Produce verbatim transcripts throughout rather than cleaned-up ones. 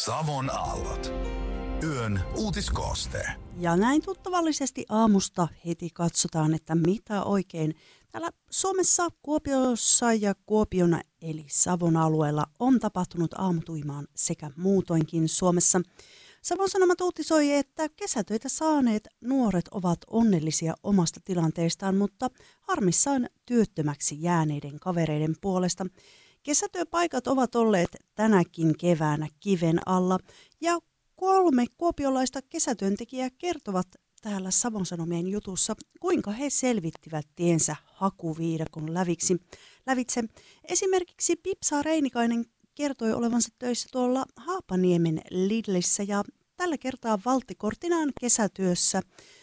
Savon aallot. Yön uutiskooste. Ja näin tuttavallisesti aamusta heti katsotaan, että mitä oikein täällä Suomessa, Kuopiossa ja Kuopion eli Savon alueella on tapahtunut aamutuimaan sekä muutoinkin Suomessa. Savon Sanomat uutisoi, että kesätöitä saaneet nuoret ovat onnellisia omasta tilanteestaan, mutta harmissaan työttömäksi jääneiden kavereiden puolesta. Kesätyöpaikat ovat olleet tänäkin keväänä kiven alla ja kolme kuopiolaista kesätyöntekijää kertovat täällä Savon Sanomien jutussa, kuinka he selvittivät tiensä hakuviidakon läviksi, lävitse. Esimerkiksi Pipsa Reinikainen kertoi olevansa töissä tuolla Haapaniemen Lidlissä ja tällä kertaa valttikorttinaan kesätyössä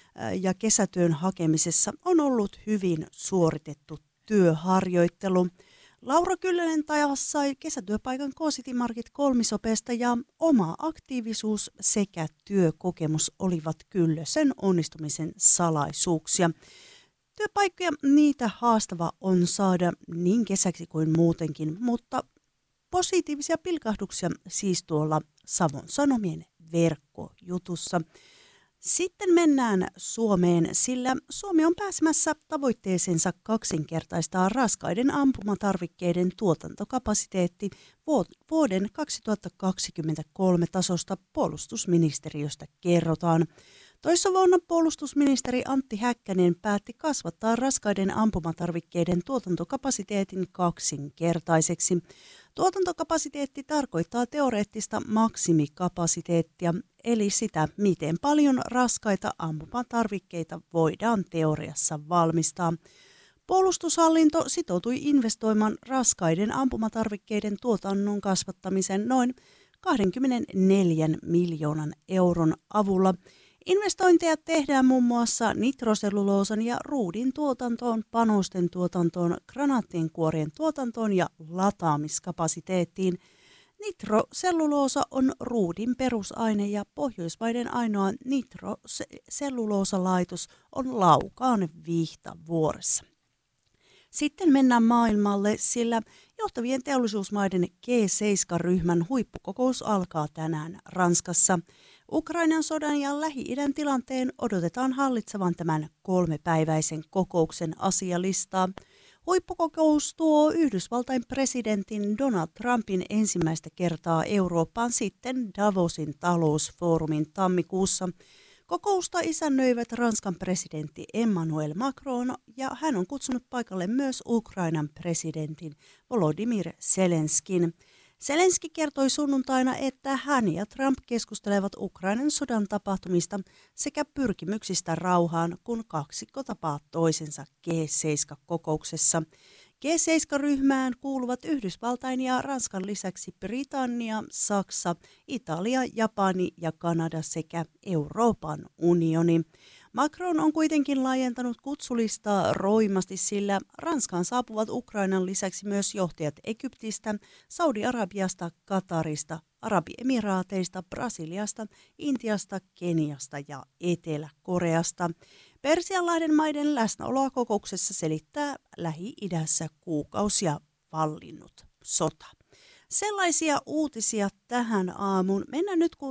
ja kesätyön hakemisessa on ollut hyvin suoritettu työharjoittelu. Laura Kyllönen taas sai kesätyöpaikan K-City Market kolmisopeesta ja oma aktiivisuus sekä työkokemus olivat Kyllösen onnistumisen salaisuuksia. Työpaikkoja niitä haastava on saada niin kesäksi kuin muutenkin, mutta positiivisia pilkahduksia siis tuolla Savon Sanomien verkkojutussa. Sitten mennään Suomeen, sillä Suomi on pääsemässä tavoitteeseensa kaksinkertaistaa raskaiden ampumatarvikkeiden tuotantokapasiteetti vuoden kaksituhattakaksikymmentäkolme tasosta puolustusministeriöstä kerrotaan. Toissa vuonna puolustusministeri Antti Häkkänen päätti kasvattaa raskaiden ampumatarvikkeiden tuotantokapasiteetin kaksinkertaiseksi. Tuotantokapasiteetti tarkoittaa teoreettista maksimikapasiteettia, eli sitä, miten paljon raskaita ampumatarvikkeita voidaan teoriassa valmistaa. Puolustushallinto sitoutui investoimaan raskaiden ampumatarvikkeiden tuotannon kasvattamisen noin kaksikymmentäneljä miljoonan euron avulla. Investointeja tehdään muun muassa nitroselluloosan ja ruudin tuotantoon, panosten tuotantoon, granaattienkuorien tuotantoon ja lataamiskapasiteettiin. Nitroselluloosa on ruudin perusaine ja Pohjoismaiden ainoa nitroselluloosalaitos on Laukaan Vihtavuoressa. Sitten mennään maailmalle, sillä johtavien teollisuusmaiden G seitsemän-ryhmän huippukokous alkaa tänään Ranskassa. Ukrainan sodan ja Lähi-idän tilanteen odotetaan hallitsevan tämän kolmepäiväisen kokouksen asialistaa. Huippukokous tuo Yhdysvaltain presidentin Donald Trumpin ensimmäistä kertaa Eurooppaan sitten Davosin talousfoorumin tammikuussa. Kokousta isännöivät Ranskan presidentti Emmanuel Macron ja hän on kutsunut paikalle myös Ukrainan presidentin Volodymyr Zelenskin. Zelenski kertoi sunnuntaina, että hän ja Trump keskustelevat Ukrainan sodan tapahtumista sekä pyrkimyksistä rauhaan, kun kaksikko tapaa toisensa G seitsemän-kokouksessa. G seitsemän-ryhmään kuuluvat Yhdysvaltain ja Ranskan lisäksi Britannia, Saksa, Italia, Japani ja Kanada sekä Euroopan unioni. Macron on kuitenkin laajentanut kutsulistaa roimasti, sillä Ranskaan saapuvat Ukrainan lisäksi myös johtajat Egyptistä, Saudi-Arabiasta, Katarista, Arabiemiraateista, Brasiliasta, Intiasta, Keniasta ja Etelä-Koreasta. Persianlahden maiden läsnäoloa kokouksessa selittää Lähi-idässä kuukausia vallinnut sota. Sellaisia uutisia tähän aamuun. Mennään nyt